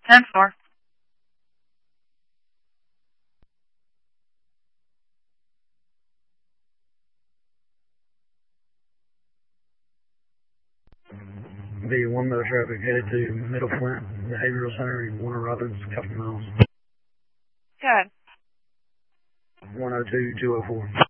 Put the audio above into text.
10-4. The 1 minute traffic headed to Middle Flint Behavioral Center in Warner Robins, couple miles. Good. 102-204.